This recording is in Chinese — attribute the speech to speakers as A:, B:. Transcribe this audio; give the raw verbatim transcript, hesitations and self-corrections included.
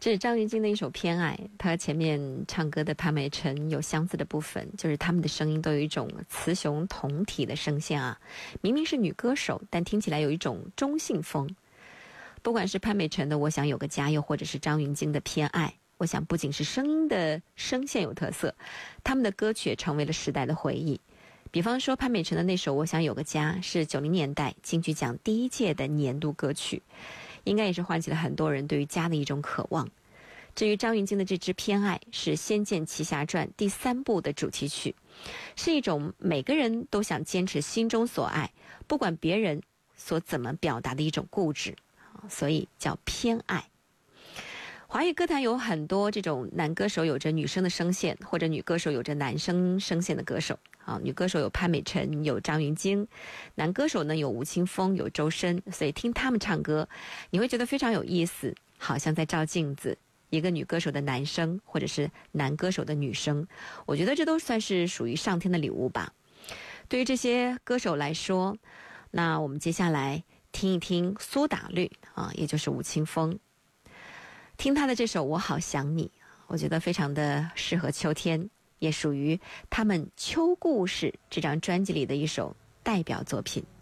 A: 这是张芸京的一首《偏爱》，他前面唱歌的潘美辰有相似的部分，就是他们的声音都有一种雌雄同体的声线啊。明明是女歌手，但听起来有一种中性风。不管是潘美辰的《我想有个家》，又或者是张芸京的《偏爱》，我想不仅是声音的声线有特色，他们的歌曲也成为了时代的回忆。比方说潘美辰的那首《我想有个家》是九零年代金曲奖第一届的年度歌曲，应该也是唤起了很多人对于家的一种渴望。至于张芸京的这支《偏爱》是《仙剑奇侠传》第三部的主题曲，是一种每个人都想坚持心中所爱，不管别人所怎么表达的一种固执，所以叫偏爱。华语歌坛有很多这种男歌手有着女生的声线，或者女歌手有着男生声线的歌手啊，女歌手有潘美辰，有张芸京，男歌手呢有吴青峰，有周深，所以听他们唱歌，你会觉得非常有意思，好像在照镜子，一个女歌手的男生，或者是男歌手的女生，我觉得这都算是属于上天的礼物吧。对于这些歌手来说，那我们接下来听一听苏打绿啊，也就是吴青峰。听他的这首《我好想你》，我觉得非常的适合秋天，也属于他们《秋故事》这张专辑里的一首代表作品。